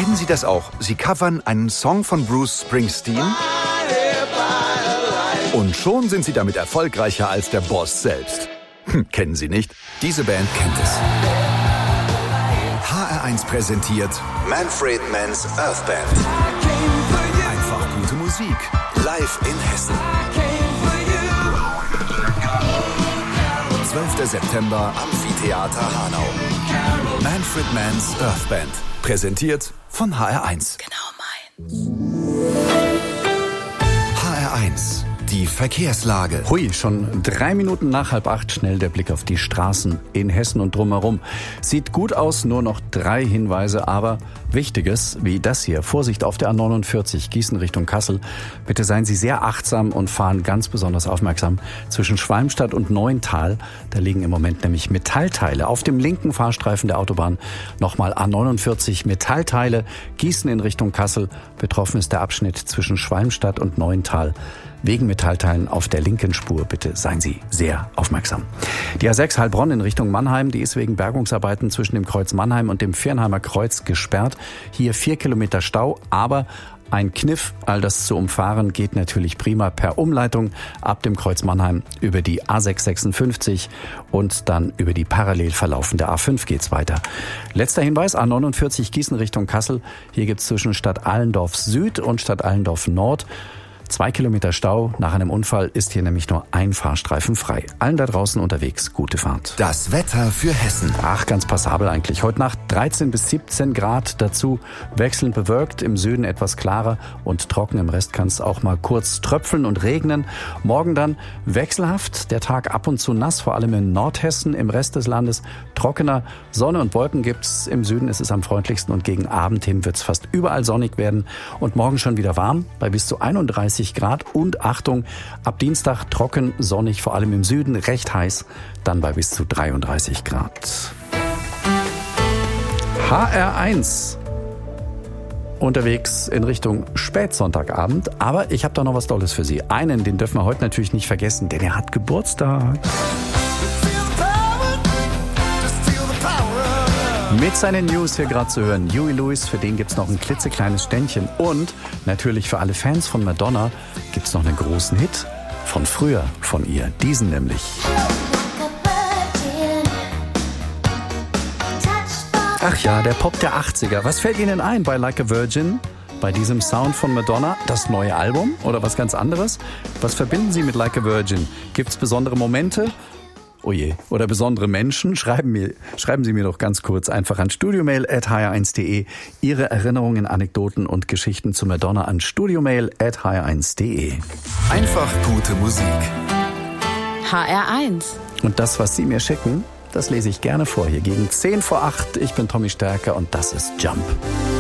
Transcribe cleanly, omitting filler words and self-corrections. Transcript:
Kennen Sie das auch? Sie covern einen Song von Bruce Springsteen und schon sind Sie damit erfolgreicher als der Boss selbst. Kennen Sie nicht? Diese Band kennt es. HR1 präsentiert Manfred Mann's Earth Band. Einfach gute Musik. Live in Hessen. 12. September, Amphitheater Hanau. Manfred Mann's Earth Band. Präsentiert von HR1. Genau meins. HR1. Die Verkehrslage. Hui, schon 3 Minuten nach 7:30 schnell der Blick auf die Straßen in Hessen und drumherum. Sieht gut aus, nur noch 3 Hinweise, aber Wichtiges wie das hier. Vorsicht auf der A49 Gießen Richtung Kassel. Bitte seien Sie sehr achtsam und fahren ganz besonders aufmerksam zwischen Schwalmstadt und Neuntal. Da liegen im Moment nämlich Metallteile auf dem linken Fahrstreifen der Autobahn. Nochmal A49 Metallteile, Gießen in Richtung Kassel. Betroffen ist der Abschnitt zwischen Schwalmstadt und Neuntal. Wegen Metallteilen auf der linken Spur, bitte seien Sie sehr aufmerksam. Die A6 Heilbronn in Richtung Mannheim, die ist wegen Bergungsarbeiten zwischen dem Kreuz Mannheim und dem Viernheimer Kreuz gesperrt. Hier 4 Kilometer Stau, aber ein Kniff, all das zu umfahren, geht natürlich prima per Umleitung ab dem Kreuz Mannheim über die A656 und dann über die parallel verlaufende A5 geht's weiter. Letzter Hinweis, A49 Gießen Richtung Kassel. Hier gibt's zwischen Stadt Allendorf Süd und Stadt Allendorf Nord 2 Kilometer Stau. Nach einem Unfall ist hier nämlich nur ein Fahrstreifen frei. Allen da draußen unterwegs gute Fahrt. Das Wetter für Hessen. Ach, ganz passabel eigentlich. Heute Nacht 13 bis 17 Grad. Dazu wechselnd bewölkt, im Süden etwas klarer und trocken. Im Rest kann es auch mal kurz tröpfeln und regnen. Morgen dann wechselhaft. Der Tag ab und zu nass, vor allem in Nordhessen. Im Rest des Landes trockener. Sonne und Wolken gibt's. Im Süden ist es am freundlichsten und gegen Abend hin wird's fast überall sonnig werden. Und morgen schon wieder warm bei bis zu 31 Grad und Achtung, ab Dienstag trocken, sonnig, vor allem im Süden, recht heiß, dann bei bis zu 33 Grad. HR1 unterwegs in Richtung Spätsonntagabend, aber ich habe da noch was Tolles für Sie. Einen, den dürfen wir heute natürlich nicht vergessen, denn er hat Geburtstag. Mit seinen News hier gerade zu hören, Huey Lewis, für den gibt's noch ein klitzekleines Ständchen. Und natürlich für alle Fans von Madonna gibt's noch einen großen Hit von früher von ihr. Diesen nämlich. Ach ja, der Pop der 80er. Was fällt Ihnen ein bei Like a Virgin? Bei diesem Sound von Madonna? Das neue Album oder was ganz anderes? Was verbinden Sie mit Like a Virgin? Gibt's besondere Momente? Oh je, oder besondere Menschen, schreiben Sie mir doch ganz kurz einfach an studiomail@hr1.de Ihre Erinnerungen, Anekdoten und Geschichten zu Madonna an studiomail@hr1.de. Einfach gute Musik. HR1. Und das, was Sie mir schicken, das lese ich gerne vor hier gegen 7:50. Ich bin Tommy Stärker und das ist Jump.